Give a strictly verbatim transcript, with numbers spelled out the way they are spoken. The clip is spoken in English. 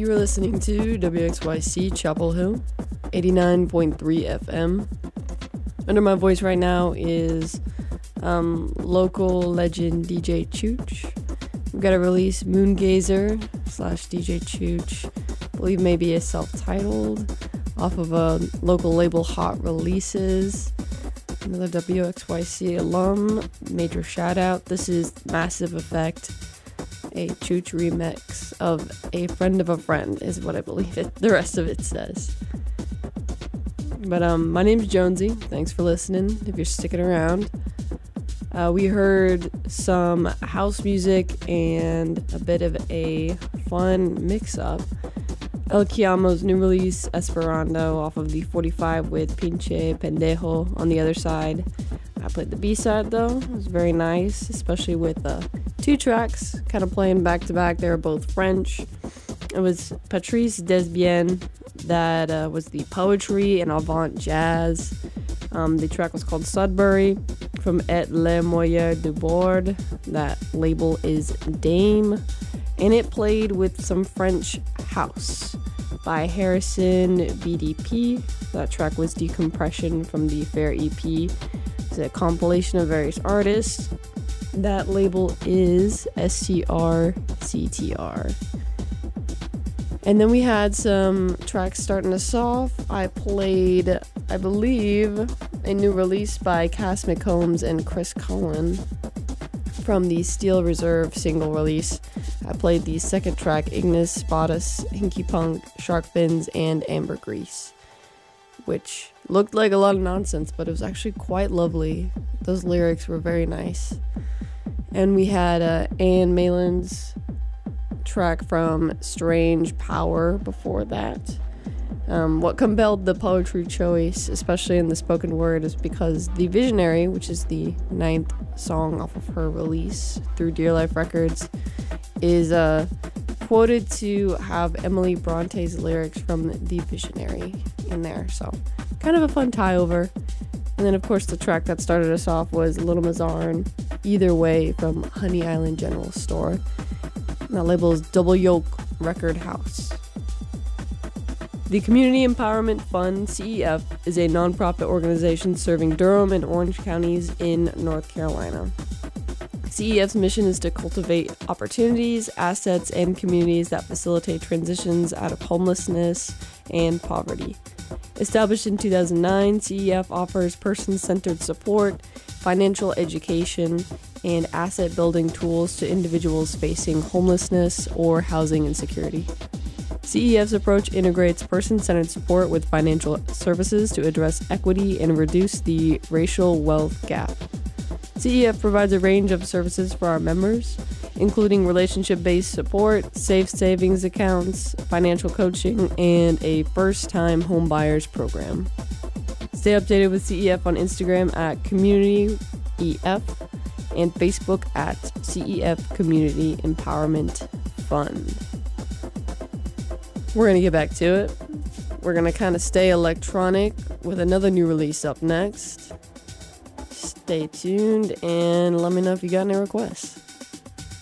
You are listening to W X Y C Chapel Hill, eighty-nine point three F M. Under my voice right now is um, local legend D J Chooch. We've got a release, Moongazer slash D J Chooch. I believe maybe a self-titled off of a local label, Hot Releases. Another W X Y C alum, major shout out. This is Massive Effect, a Chooch remix of A Friend of a Friend is what I believe it. The rest of it says. But um, my name's Jonesy. Thanks for listening. If you're sticking around, uh, we heard some house music and a bit of a fun mix-up. El Chiamo's new release, Esperando, off of the forty-five with Pinche Pendejo on the other side. I played the B-side though. It was very nice, especially with uh, two tracks kind of playing back to back. They were both French. It was Patrice Desbiens that uh, was the poetry and avant jazz. Um, the track was called Sudbury from Et Le Moyer du Bord. That label is Dame. And it played with some French house by Harrison B D P. That track was Decompression from the Fair E P. It's a compilation of various artists. That label is S T R C T R. And then we had some tracks starting us off. I played, I believe, a new release by Cass McCombs and Chris Cullen from the Steel Reserve single release. I played the second track, Ignis, Spottus, Hinky Punk, Shark Fins, and Ambergris, which looked like a lot of nonsense, but it was actually quite lovely. Those lyrics were very nice. And we had uh, Anne Malin's track from Strange Power before that. Um, what compelled the poetry choice, especially in the spoken word, is because The Visionary, which is the ninth song off of her release through Dear Life Records, is uh, quoted to have Emily Bronte's lyrics from The Visionary in there. So kind of a fun tie-over. And then, of course, the track that started us off was Little Mazarn, Either Way from Honey Island General Store. And that label is Double Yoke Record House. The Community Empowerment Fund, C E F, is a nonprofit organization serving Durham and Orange counties in North Carolina. C E F's mission is to cultivate opportunities, assets, and communities that facilitate transitions out of homelessness and poverty. Established in two thousand nine, C E F offers person-centered support, financial education, and asset-building tools to individuals facing homelessness or housing insecurity. C E F's approach integrates person-centered support with financial services to address equity and reduce the racial wealth gap. C E F provides a range of services for our members, including relationship-based support, safe savings accounts, financial coaching, and a first-time home buyers program. Stay updated with C E F on Instagram at Community E F and Facebook at C E F Community Empowerment Fund. We're going to get back to it. We're going to kind of stay electronic with another new release up next. Stay tuned and let me know if you got any requests.